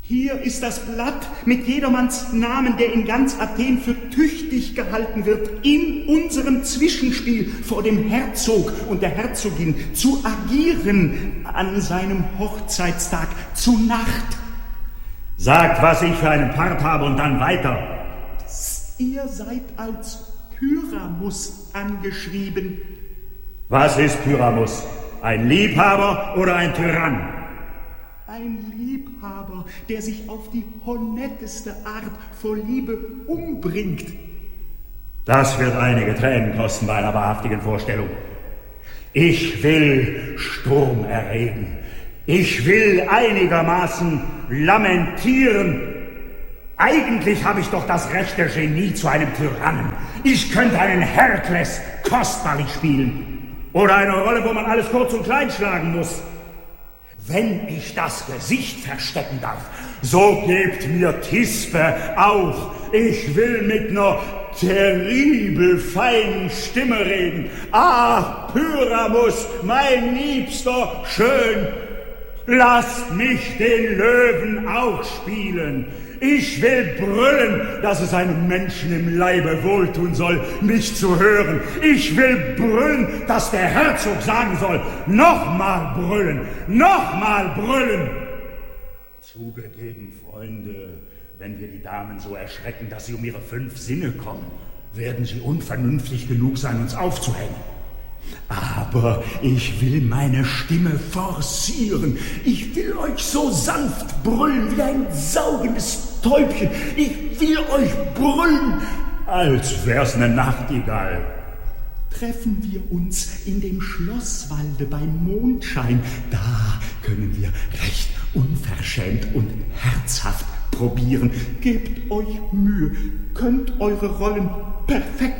Hier ist das Blatt mit jedermanns Namen, der in ganz Athen für tüchtig gehalten wird, in unserem Zwischenspiel vor dem Herzog und der Herzogin zu agieren an seinem Hochzeitstag zu Nacht. Sagt, was ich für einen Part habe und dann weiter. Ihr seid als Pyramus angeschrieben. Was ist Pyramus? Ein Liebhaber oder ein Tyrann? Ein Liebhaber, der sich auf die honetteste Art vor Liebe umbringt. Das wird einige Tränen kosten bei einer wahrhaftigen Vorstellung. Ich will Sturm erregen. Ich will einigermaßen lamentieren. Eigentlich habe ich doch das rechte Genie zu einem Tyrannen. Ich könnte einen Herkles kostbarlich spielen. Oder eine Rolle, wo man alles kurz und klein schlagen muss. Wenn ich das Gesicht verstecken darf, so gebt mir Thisbe auch. Ich will mit ner terribel feinen Stimme reden. Ach, Pyramus, mein Liebster, schön. Lasst mich den Löwen auch spielen. Ich will brüllen, dass es einem Menschen im Leibe wohltun soll, mich zu hören. Ich will brüllen, dass der Herzog sagen soll, nochmal brüllen, nochmal brüllen. Zugegeben, Freunde, wenn wir die Damen so erschrecken, dass sie um ihre 5 Sinne kommen, werden sie unvernünftig genug sein, uns aufzuhängen. Aber ich will meine Stimme forcieren. Ich will euch so sanft brüllen wie ein saugendes Täubchen. Ich will euch brüllen, als wär's eine Nachtigall. Treffen wir uns in dem Schlosswalde beim Mondschein. Da können wir recht unverschämt und herzhaft probieren. Gebt euch Mühe, könnt eure Rollen perfekt